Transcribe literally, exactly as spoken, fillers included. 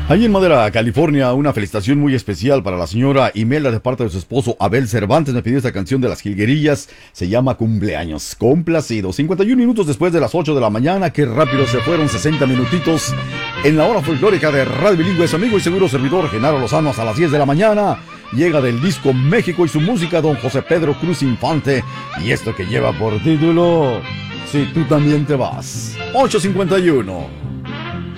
Ahí en Madera, California, una felicitación muy especial para la señora Imelda de parte de su esposo Abel Cervantes. Me pidió esta canción de las Jilguerillas, se llama Cumpleaños. Complacido. cincuenta y un minutos después de las ocho de la mañana, qué rápido se fueron sesenta minutitos en la hora folclórica de Radio Bilingüe. Su amigo y seguro servidor Genaro Lozano hasta las diez de la mañana. Llega del disco México y su música don José Pedro Cruz Infante. Y esto que lleva por título Si tú también te vas. ocho cincuenta y uno.